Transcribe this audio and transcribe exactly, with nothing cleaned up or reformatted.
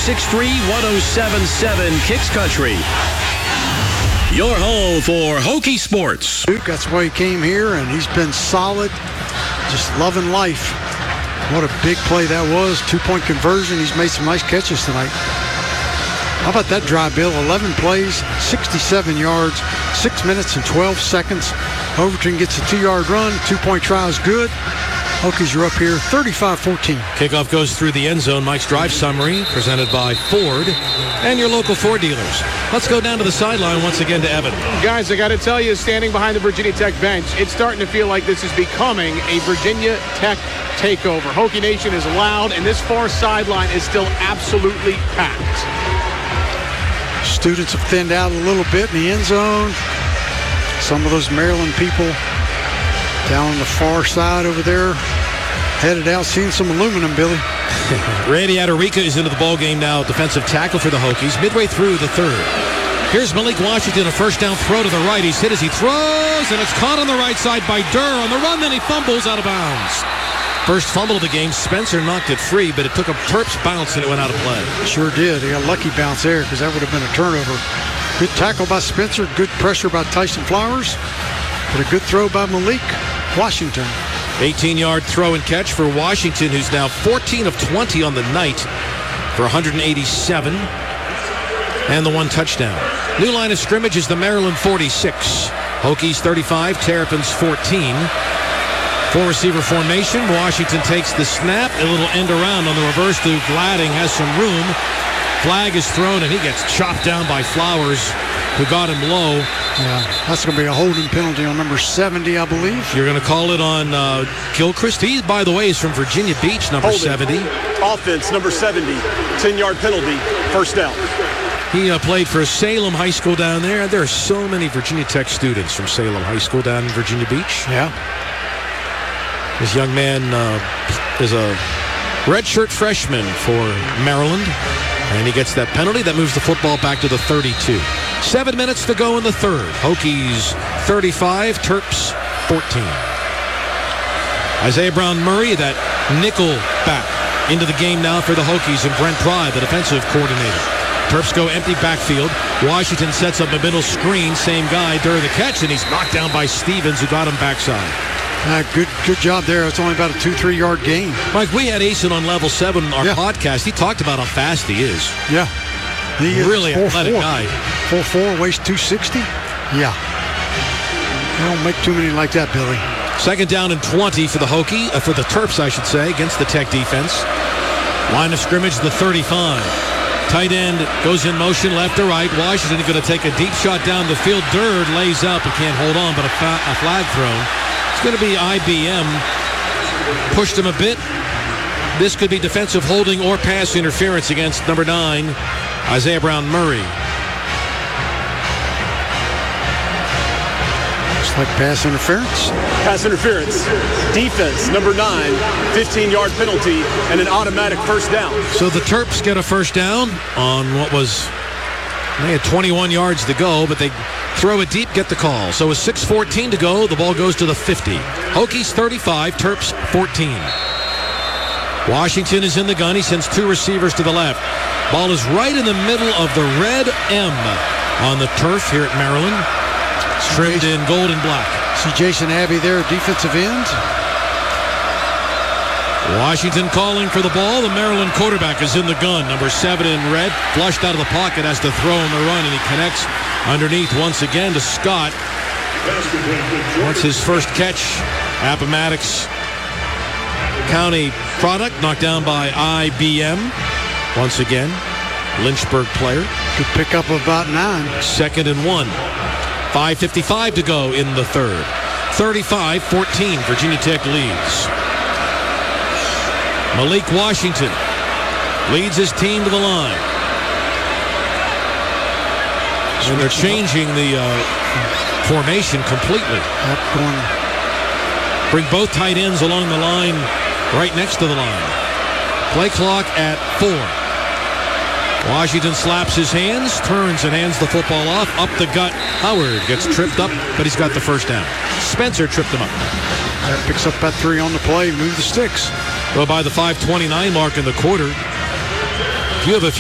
six three, one oh seven seven Kicks Country. Your home for Hokie sports. That's why he came here, and he's been solid, just loving life. What a big play that was. Two-point conversion. He's made some nice catches tonight. How about that drive, Bill? eleven plays, sixty-seven yards, six minutes and twelve seconds. Overton gets a two-yard run. Two-point try is good. Hokies are up here thirty-five fourteen. Kickoff goes through the end zone. Mike's drive summary presented by Ford and your local Ford dealers. Let's go down to the sideline once again to Evan. Guys, I got to tell you, standing behind the Virginia Tech bench, it's starting to feel like this is becoming a Virginia Tech takeover. Hokie Nation is loud, and this far sideline is still absolutely packed. Students have thinned out a little bit in the end zone. Some of those Maryland people down on the far side over there headed out, seeing some aluminum, Billy. Randy Adarica is into the ball game now, defensive tackle for the Hokies, midway through the third. Here's Malik Washington, a first down throw to the right. He's hit as he throws, and it's caught on the right side by Durr. On the run, then he fumbles out of bounds. First fumble of the game. Spencer knocked it free, but it took a Terps bounce and it went out of play. Sure did. He got a lucky bounce there because that would have been a turnover. Good tackle by Spencer. Good pressure by Tyson Flowers. But a good throw by Malik Washington. eighteen-yard throw and catch for Washington, who's now fourteen of twenty on the night for one hundred eighty-seven. And the one touchdown. New line of scrimmage is the Maryland forty-six. Hokies thirty-five, Terrapins fourteen. Four receiver formation. Washington takes the snap. A little end around on the reverse to Gladding. Has some room. Flag is thrown, and he gets chopped down by Flowers, who got him low. Yeah, that's going to be a holding penalty on number seventy, I believe. You're going to call it on uh, Gilchrist. He, by the way, is from Virginia Beach, number holding. seventy. Offense, number seventy. ten-yard penalty, first down. He uh, played for Salem High School down there. There are so many Virginia Tech students from Salem High School down in Virginia Beach. Yeah. This young man uh, is a redshirt freshman for Maryland, and he gets that penalty. That moves the football back to the thirty-two. Seven minutes to go in the third. Hokies thirty-five, Terps fourteen. Isaiah Brown Murray, that nickel back, into the game now for the Hokies, and Brent Pry, the defensive coordinator. Terps go empty backfield. Washington sets up a middle screen. Same guy during the catch, and he's knocked down by Stevens, who got him backside. Uh, good good job there. It's only about a two, three-yard gain. Mike, we had Asen on Level seven on our yeah. podcast. He talked about how fast he is. Yeah. He is really athletic guy. four four, weighs two sixty. Yeah. They don't make too many like that, Billy. Second down and twenty for the Hokie, uh, for the Terps, I should say, against the Tech defense. Line of scrimmage, the thirty-five. Tight end goes in motion left to right. Washington going to take a deep shot down the field. Durd lays up and can't hold on, but a, fa- a flag thrown. It's going to be I B M. Pushed him a bit. This could be defensive holding or pass interference against number nine, Isaiah Brown Murray. Looks like pass interference. Pass interference. Defense, number nine, fifteen-yard penalty, and an automatic first down. So the Terps get a first down on what was, they had twenty-one yards to go, but they throw it deep, get the call. So with six fourteen to go, the ball goes to the fifty. Hokies thirty-five, Terps fourteen. Washington is in the gun. He sends two receivers to the left. Ball is right in the middle of the red M on the turf here at Maryland. Trimmed in gold and black. See Jason Abbey there, defensive end. Washington calling for the ball. The Maryland quarterback is in the gun. Number seven in red, flushed out of the pocket, has to throw on the run, and he connects underneath once again to Scott. Wants his first catch. Appomattox County product, knocked down by I B M. Once again, Lynchburg player. Good pickup of about nine. Second and one. five fifty-five to go in the third. thirty-five fourteen, Virginia Tech leads. Malik Washington leads his team to the line. And they're changing the uh, formation completely. Bring both tight ends along the line, right next to the line. Play clock at four. Washington slaps his hands, turns and hands the football off. Up the gut. Howard gets tripped up, but he's got the first down. Spencer tripped him up. That picks up that three on the play. Move the sticks. Well, by the five twenty-nine mark in the quarter, if you have a few